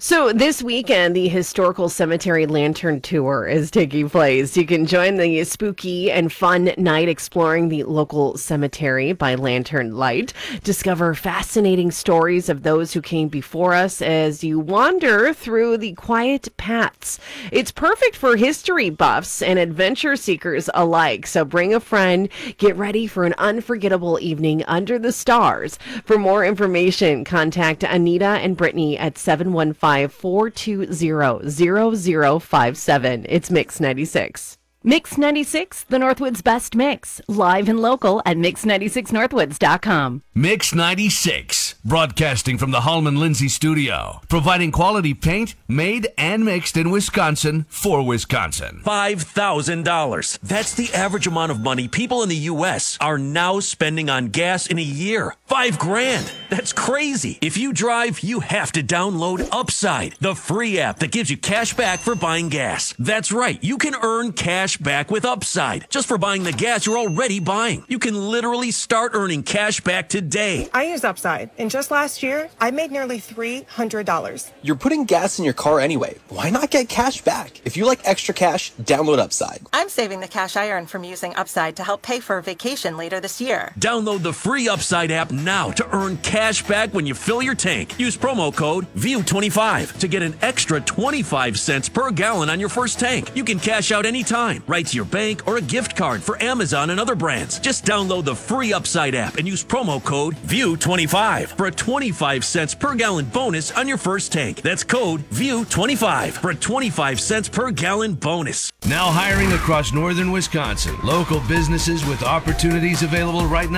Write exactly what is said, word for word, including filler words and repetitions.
So this weekend, the Historical Cemetery Lantern Tour is taking place. You can join the spooky and fun night exploring the local cemetery by lantern light. Discover fascinating stories of those who came before us as you wander through the quiet paths. It's perfect for history buffs and adventure seekers alike. So bring a friend, get ready for an unforgettable evening under the stars. For more information, contact Anita and Brittany at seven one five, four two zero, zero zero five seven. It's Mix ninety-six. Mix ninety-six, the Northwoods best mix. Live and local at mix ninety-six northwoods dot com. Mix ninety-six, broadcasting from the Hallman Lindsay studio, providing quality paint made and mixed in Wisconsin for Wisconsin. five thousand dollars. That's the average amount of money people in the U S are now spending on gas in a year. Five grand. That's crazy. If you drive, you have to download Upside, the free app that gives you cash back for buying gas. That's right. You can earn cash back with Upside just for buying the gas you're already buying. You can literally start earning cash back today. I use Upside, and just last year, I made nearly three hundred dollars. You're putting gas in your car anyway. Why not get cash back? If you like extra cash, download Upside. I'm saving the cash I earn from using Upside to help pay for a vacation later this year. Download the free Upside app now to earn cash back when you fill your tank. Use promo code V I E W twenty-five to get an extra twenty-five cents per gallon on your first tank. You can cash out anytime, right to your bank or a gift card for Amazon and other brands. Just download the free Upside app and use promo code V I E W twenty-five for a twenty-five cents per gallon bonus on your first tank. That's code V I E W twenty-five for a twenty-five cents per gallon bonus. Now hiring across northern Wisconsin. Local businesses with opportunities available right now.